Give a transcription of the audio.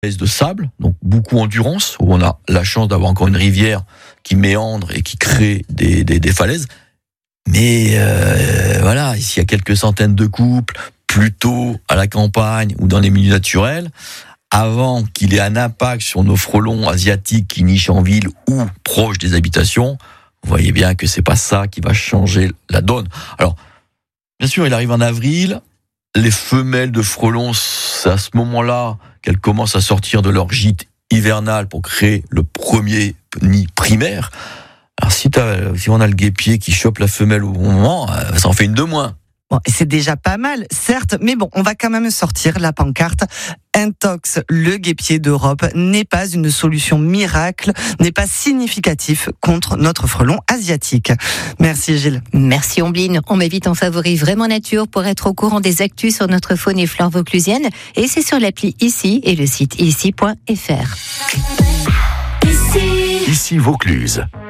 de sable, donc beaucoup endurance, où on a la chance d'avoir encore une rivière qui méandre et qui crée des falaises. Mais voilà, s'il y a quelques centaines de couples, plutôt à la campagne ou dans les milieux naturels, avant qu'il ait un impact sur nos frelons asiatiques qui nichent en ville ou proches des habitations, vous voyez bien que c'est pas ça qui va changer la donne. Alors, bien sûr, il arrive en avril, les femelles de frelons, c'est à ce moment-là qu'elles commencent à sortir de leur gîte hivernal pour créer le premier nid primaire. Alors si on a le guêpier qui chope la femelle au bon moment, ça en fait une de moins. Bon, c'est déjà pas mal, certes, mais bon, on va quand même sortir la pancarte. Intox, le guêpier d'Europe, n'est pas une solution miracle, n'est pas significatif contre notre frelon asiatique. Merci Gilles. Merci Ombline. On met vite en favori Vraiment Nature pour être au courant des actus sur notre faune et flore vauclusienne. Et c'est sur l'appli Ici et le site ici.fr. Ici Vaucluse.